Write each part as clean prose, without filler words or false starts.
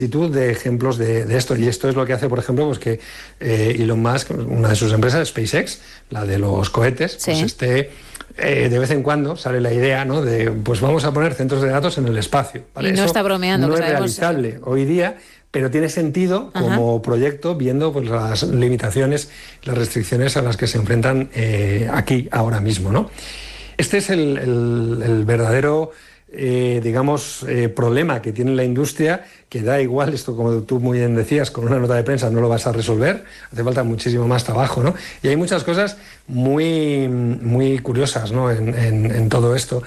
de ejemplos de esto, y esto es lo que hace, por ejemplo, pues que Elon Musk, una de sus empresas, SpaceX, la de los cohetes, sí, pues de vez en cuando sale la idea, ¿no?, de pues vamos a poner centros de datos en el espacio, ¿vale? Y no Eso está bromeando, no que es sabemos... realizable hoy día, pero tiene sentido como proyecto, viendo pues las limitaciones, las restricciones a las que se enfrentan aquí ahora mismo, ¿no? Este es el verdadero problema que tiene la industria, que da igual, esto como tú muy bien decías, con una nota de prensa no lo vas a resolver, hace falta muchísimo más trabajo, ¿no? Y hay muchas cosas muy, muy curiosas, ¿no?, en todo esto,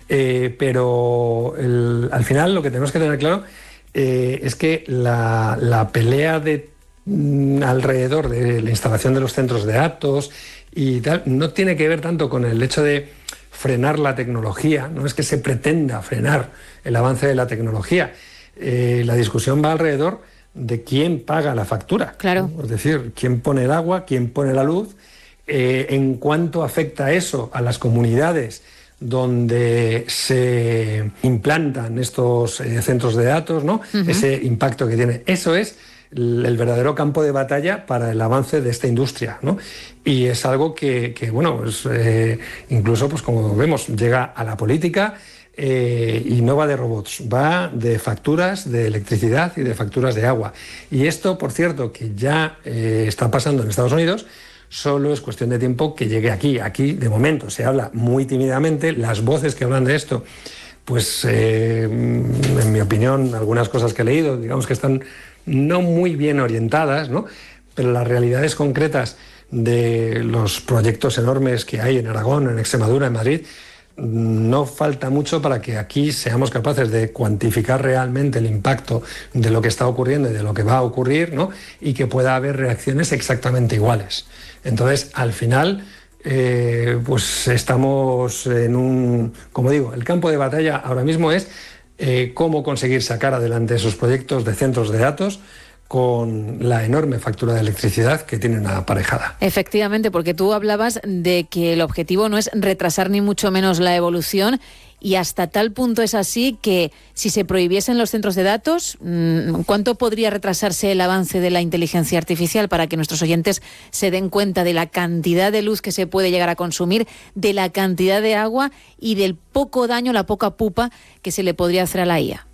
pero al final lo que tenemos que tener claro es que la pelea alrededor de la instalación de los centros de datos y tal, no tiene que ver tanto con el hecho de frenar la tecnología, no es que se pretenda frenar el avance de la tecnología. La discusión va alrededor de quién paga la factura. Claro. ¿No? Es decir, quién pone el agua, quién pone la luz, en cuánto afecta eso a las comunidades donde se implantan estos centros de datos, ¿no? Ese impacto que tiene. Eso es el verdadero campo de batalla para el avance de esta industria, ¿no? Y es algo que incluso, pues como vemos, llega a la política y no va de robots, va de facturas de electricidad y de facturas de agua. Y esto, por cierto, que ya está pasando en Estados Unidos, solo es cuestión de tiempo que llegue aquí. Aquí, de momento, se habla muy tímidamente. Las voces que hablan de esto, pues, en mi opinión, algunas cosas que he leído, digamos que están no muy bien orientadas, ¿no? Pero las realidades concretas de los proyectos enormes que hay en Aragón, en Extremadura, en Madrid, no falta mucho para que aquí seamos capaces de cuantificar realmente el impacto de lo que está ocurriendo y de lo que va a ocurrir, ¿no? Y que pueda haber reacciones exactamente iguales. Entonces, al final, pues estamos en como digo, el campo de batalla ahora mismo es cómo conseguir sacar adelante esos proyectos de centros de datos con la enorme factura de electricidad que tienen aparejada. Efectivamente, porque tú hablabas de que el objetivo no es retrasar ni mucho menos la evolución, y hasta tal punto es así que si se prohibiesen los centros de datos, ¿cuánto podría retrasarse el avance de la inteligencia artificial, para que nuestros oyentes se den cuenta de la cantidad de luz que se puede llegar a consumir, de la cantidad de agua y del poco daño, la poca pupa que se le podría hacer a la IA?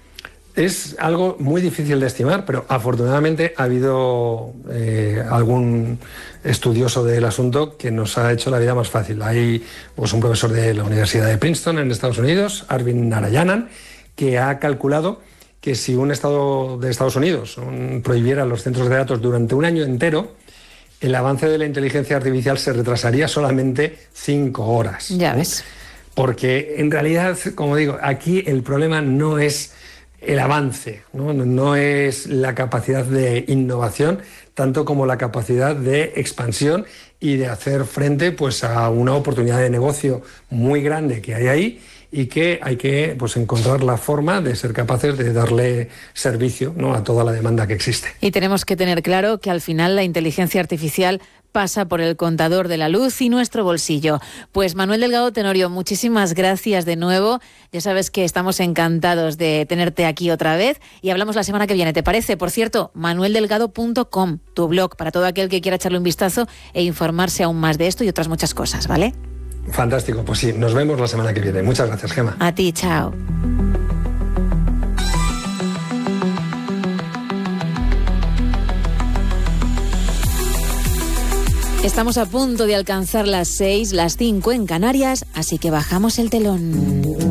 Es algo muy difícil de estimar, pero afortunadamente ha habido algún estudioso del asunto que nos ha hecho la vida más fácil. Hay pues un profesor de la Universidad de Princeton en Estados Unidos, Arvind Narayanan, que ha calculado que si un estado de Estados Unidos prohibiera los centros de datos durante un año entero, el avance de la inteligencia artificial se retrasaría solamente 5 horas. Ya ves. Porque en realidad, como digo, aquí el problema no es el avance, no es la capacidad de innovación, tanto como la capacidad de expansión y de hacer frente pues a una oportunidad de negocio muy grande que hay ahí, y que hay que pues encontrar la forma de ser capaces de darle servicio, ¿no?, a toda la demanda que existe. Y tenemos que tener claro que al final la inteligencia artificial pasa por el contador de la luz y nuestro bolsillo. Pues Manuel Delgado Tenorio, muchísimas gracias de nuevo. Ya sabes que estamos encantados de tenerte aquí otra vez, y hablamos la semana que viene, ¿te parece? Por cierto, manueldelgado.com, tu blog, para todo aquel que quiera echarle un vistazo e informarse aún más de esto y otras muchas cosas, ¿vale? Fantástico, pues sí, nos vemos la semana que viene. Muchas gracias, Gemma. A ti, chao. Estamos a punto de alcanzar las 6, las 5 en Canarias, así que bajamos el telón.